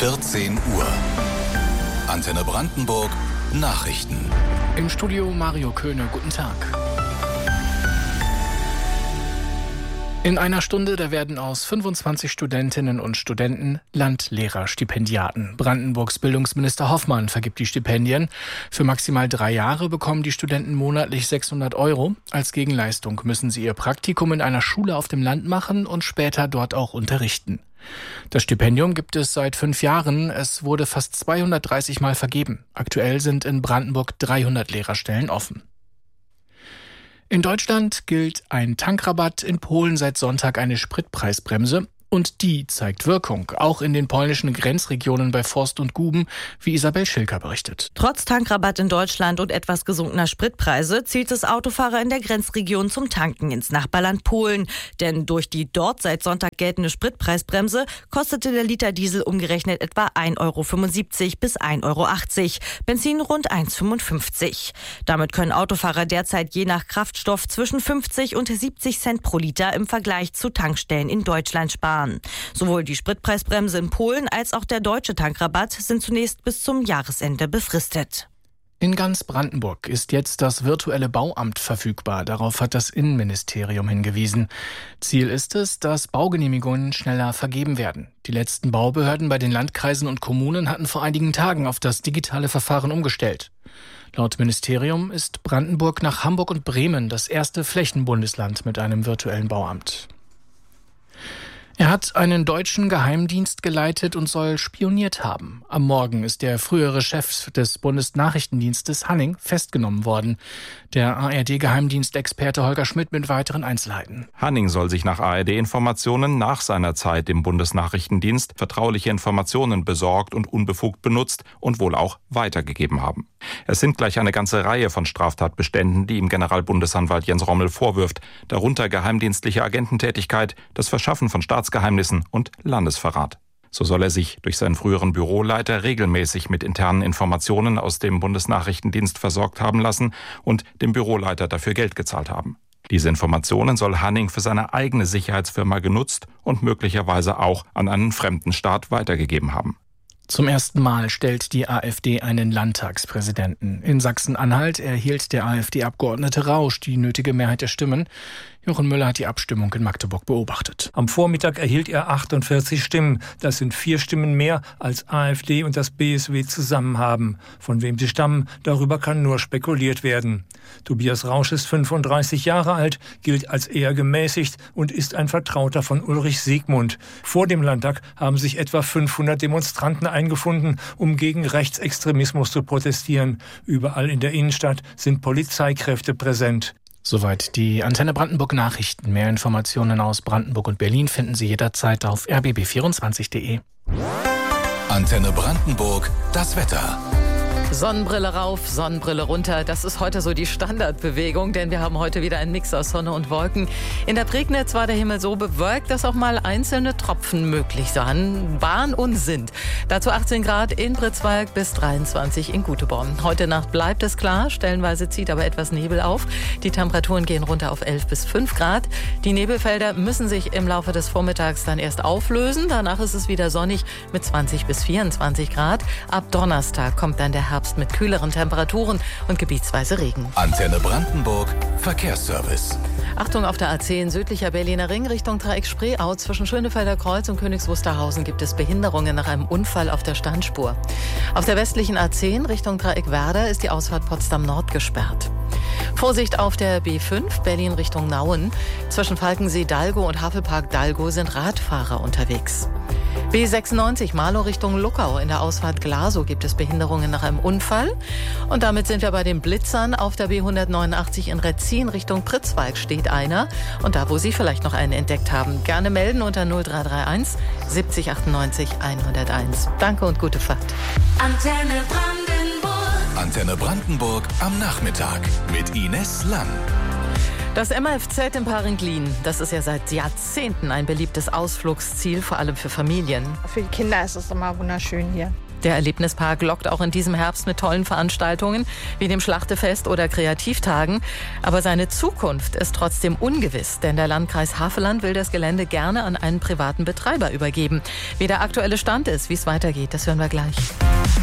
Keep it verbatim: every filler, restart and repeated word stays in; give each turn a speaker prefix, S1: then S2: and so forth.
S1: vierzehn Uhr. Antenne Brandenburg Nachrichten.
S2: Im Studio Mario Köhne, guten Tag. In einer Stunde, da werden aus fünfundzwanzig Studentinnen und Studenten Landlehrerstipendiaten. Brandenburgs Bildungsminister Hoffmann vergibt die Stipendien. Für maximal drei Jahre bekommen die Studenten monatlich sechshundert Euro. Als Gegenleistung müssen sie ihr Praktikum in einer Schule auf dem Land machen und später dort auch unterrichten. Das Stipendium gibt es seit fünf Jahren. Es wurde fast zweihundertdreißig Mal vergeben. Aktuell sind in Brandenburg dreihundert Lehrerstellen offen. In Deutschland gilt ein Tankrabatt, in Polen seit Sonntag eine Spritpreisbremse. Und die zeigt Wirkung, auch in den polnischen Grenzregionen bei Forst und Guben, wie Isabel Schilker berichtet.
S3: Trotz Tankrabatt in Deutschland und etwas gesunkener Spritpreise zieht es Autofahrer in der Grenzregion zum Tanken ins Nachbarland Polen. Denn durch die dort seit Sonntag geltende Spritpreisbremse kostete der Liter Diesel umgerechnet etwa ein Euro fünfundsiebzig bis ein Euro achtzig, Benzin rund eins Euro fünfundfünfzig. Damit können Autofahrer derzeit je nach Kraftstoff zwischen fünfzig und siebzig Cent pro Liter im Vergleich zu Tankstellen in Deutschland sparen. Sowohl die Spritpreisbremse in Polen als auch der deutsche Tankrabatt sind zunächst bis zum Jahresende befristet.
S2: In ganz Brandenburg ist jetzt das virtuelle Bauamt verfügbar. Darauf hat das Innenministerium hingewiesen. Ziel ist es, dass Baugenehmigungen schneller vergeben werden. Die letzten Baubehörden bei den Landkreisen und Kommunen hatten vor einigen Tagen auf das digitale Verfahren umgestellt. Laut Ministerium ist Brandenburg nach Hamburg und Bremen das erste Flächenbundesland mit einem virtuellen Bauamt. Er hat einen deutschen Geheimdienst geleitet und soll spioniert haben. Am Morgen ist der frühere Chef des Bundesnachrichtendienstes Hanning festgenommen worden. Der A R D-Geheimdienstexperte Holger Schmidt mit weiteren Einzelheiten.
S4: Hanning soll sich nach A R D-Informationen nach seiner Zeit im Bundesnachrichtendienst vertrauliche Informationen besorgt und unbefugt benutzt und wohl auch weitergegeben haben. Es sind gleich eine ganze Reihe von Straftatbeständen, die ihm Generalbundesanwalt Jens Rommel vorwirft, darunter geheimdienstliche Agententätigkeit, das Verschaffen von Staatsgeheimnissen und Landesverrat. So soll er sich durch seinen früheren Büroleiter regelmäßig mit internen Informationen aus dem Bundesnachrichtendienst versorgt haben lassen und dem Büroleiter dafür Geld gezahlt haben. Diese Informationen soll Hanning für seine eigene Sicherheitsfirma genutzt und möglicherweise auch an einen fremden Staat weitergegeben haben.
S2: Zum ersten Mal stellt die AfD einen Landtagspräsidenten. In Sachsen-Anhalt erhielt der AfD-Abgeordnete Rausch die nötige Mehrheit der Stimmen. Jochen Müller hat die Abstimmung in Magdeburg beobachtet.
S5: Am Vormittag erhielt er achtundvierzig Stimmen. Das sind vier Stimmen mehr, als AfD und das B S W zusammen haben. Von wem sie stammen, darüber kann nur spekuliert werden. Tobias Rausch ist fünfunddreißig Jahre alt, gilt als eher gemäßigt und ist ein Vertrauter von Ulrich Siegmund. Vor dem Landtag haben sich etwa fünfhundert Demonstranten eingefunden, um gegen Rechtsextremismus zu protestieren. Überall in der Innenstadt sind Polizeikräfte präsent.
S2: Soweit die Antenne Brandenburg Nachrichten. Mehr Informationen aus Brandenburg und Berlin finden Sie jederzeit auf r b b vierundzwanzig punkt de.
S1: Antenne Brandenburg, das Wetter.
S6: Sonnenbrille rauf, Sonnenbrille runter. Das ist heute so die Standardbewegung, denn wir haben heute wieder einen Mix aus Sonne und Wolken. In der Prignitz war der Himmel so bewölkt, dass auch mal einzelne Tropfen möglich waren und sind. Dazu achtzehn Grad in Pritzwalk bis dreiundzwanzig in Guteborn. Heute Nacht bleibt es klar, stellenweise zieht aber etwas Nebel auf. Die Temperaturen gehen runter auf elf bis fünf Grad. Die Nebelfelder müssen sich im Laufe des Vormittags dann erst auflösen. Danach ist es wieder sonnig mit zwanzig bis vierundzwanzig Grad. Ab Donnerstag kommt dann der Herbst mit kühleren Temperaturen und gebietsweise Regen.
S1: Antenne Brandenburg Verkehrsservice.
S6: Achtung auf der A zehn südlicher Berliner Ring Richtung Dreieck Spreeau. Zwischen Schönefelder Kreuz und Königs Wusterhausen gibt es Behinderungen nach einem Unfall auf der Standspur. Auf der westlichen A zehn Richtung Dreieck Werder ist die Ausfahrt Potsdam Nord gesperrt. Vorsicht auf der B fünf Berlin Richtung Nauen. Zwischen Falkensee-Dalgo und Havelpark-Dalgo sind Radfahrer unterwegs. B sechsundneunzig Marlow Richtung Luckau. In der Ausfahrt Glasow gibt es Behinderungen nach einem Unfall. Und damit sind wir bei den Blitzern. Auf der B hundertneunundachtzig in Retzin Richtung Pritzwalk steht einer. Und da, wo Sie vielleicht noch einen entdeckt haben, gerne melden unter null drei drei eins siebzig achtundneunzig hunderteins. Danke und gute Fahrt.
S1: Antenne Brandenburg. Antenne Brandenburg am Nachmittag mit Ines Lang.
S6: Das M A F Z in Parenglin, das ist ja seit Jahrzehnten ein beliebtes Ausflugsziel, vor allem für Familien.
S7: Für die Kinder ist es immer wunderschön hier.
S6: Der Erlebnispark lockt auch in diesem Herbst mit tollen Veranstaltungen wie dem Schlachtefest oder Kreativtagen. Aber seine Zukunft ist trotzdem ungewiss, denn der Landkreis Havelland will das Gelände gerne an einen privaten Betreiber übergeben. Wie der aktuelle Stand ist, wie es weitergeht, das hören wir gleich.